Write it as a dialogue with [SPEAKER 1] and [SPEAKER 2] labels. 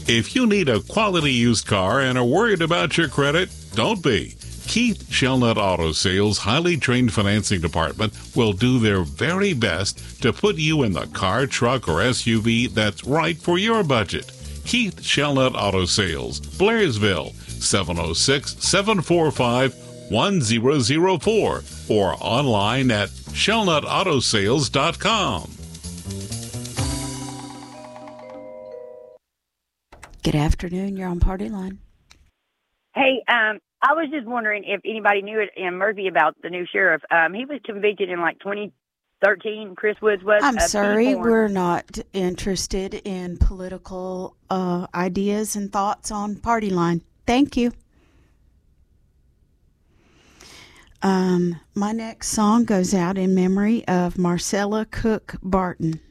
[SPEAKER 1] If you need a quality used car and are worried about your credit, don't be. Keith Shellnut Auto Sales' highly trained financing department will do their very best to put you in the car, truck, or SUV that's right for your budget. Keith Shellnut Auto Sales, Blairsville, 706-745-1004 or online at shellnutautosales.com.
[SPEAKER 2] Good afternoon. You're on Party Line.
[SPEAKER 3] Hey, I was just wondering if anybody knew it in Murphy about the new sheriff. He was convicted in like 2013. Chris Woods was.
[SPEAKER 2] I'm sorry, we're not interested in political ideas and thoughts on Party Line. Thank you. My next song goes out in memory of Marcella Cook Barton.